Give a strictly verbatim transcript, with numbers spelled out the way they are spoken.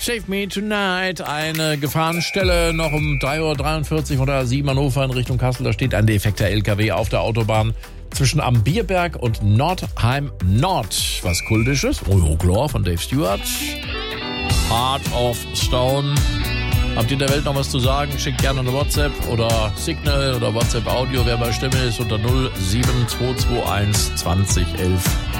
Save Me Tonight, eine Gefahrenstelle noch um drei Uhr dreiundvierzig von der A sieben Hannover in Richtung Kassel. Da steht ein defekter L K W auf der Autobahn zwischen Am Bierberg und Nordheim Nord. Was Kultisches? Oh, oh klar, von Dave Stewart. Heart of Stone. Habt ihr in der Welt noch was zu sagen? Schickt gerne eine WhatsApp oder Signal oder WhatsApp Audio, wer bei Stimme ist, unter null sieben zwei zwei eins zwanzig elf.